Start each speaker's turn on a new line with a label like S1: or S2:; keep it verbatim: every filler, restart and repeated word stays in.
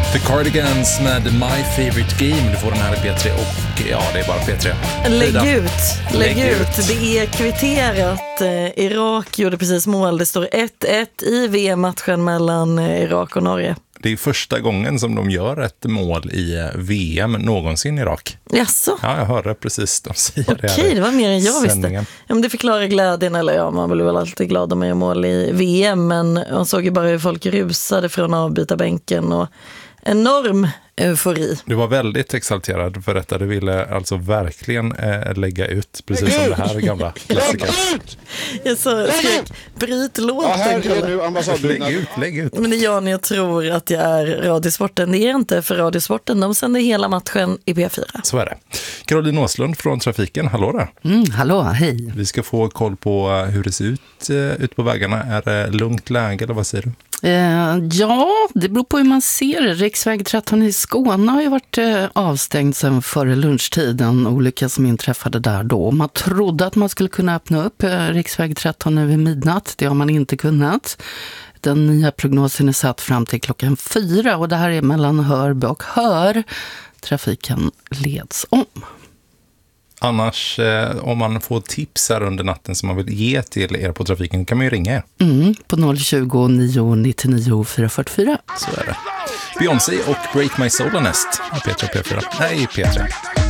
S1: The Cardigans med My Favorite Game. Du får den här i P tre och ja, det är bara P tre.
S2: Lägg
S1: Frida.
S2: ut, lägg,
S1: Lägg
S2: ut.
S1: ut.
S2: Det är kvitterat. Eh, Irak gjorde precis mål. Det står ett ett i V M-matchen mellan eh, Irak och Norge.
S1: Det är första gången som de gör ett mål i V M någonsin i Irak.
S2: Jaså?
S1: Ja, jag hörde precis de säger det här.
S2: Okej, det var mer än jag
S1: sändningen.
S2: visste. Ja, men det förklarar glädjen, eller ja, man blir väl alltid glad om man gör mål i V M, men man såg ju bara hur folk rusade från avbytarbänken och enorm eufori.
S1: Du var väldigt exalterad för detta. Du ville alltså verkligen eh, lägga ut, precis som det här gamla klassiker.
S2: Jag så skrek, bryt låten.
S3: Ja, här är
S2: Kalle.
S3: nu
S1: Lägg
S3: ambassadbyggnaden.
S1: ut, lägg ut.
S2: Men det är jag när jag tror att jag är Radiosporten. Det är inte, för Radiosporten, de sänder hela matchen i P fyra.
S1: Så är det. Caroline Åslund från Trafiken, hallå där.
S4: Mm, hallå, hej.
S1: Vi ska få koll på hur det ser ut eh, ut på vägarna. Är det lugnt läge eller vad säger du?
S4: Eh, ja, det beror på hur man ser det. Riksväg tretton i Skåne har ju varit eh, avstängd sedan före lunchtid. En olycka som inträffade där då. Man trodde att man skulle kunna öppna upp eh, Riksväg tretton nu vid midnatt. Det har man inte kunnat. Den nya prognosen är satt fram till klockan fyra och det här är mellan Hörby och Hör. Trafiken leds om.
S1: Annars, eh, om man får tips här under natten som man vill ge till er på Trafiken kan man ju ringa er.
S4: Mm, på noll tjugo, nio nittionio, fyra fyrtiofyra.
S1: Så är det. Beyoncé och Break My Soul näst i P tre och P fyra. Nej, i P tre.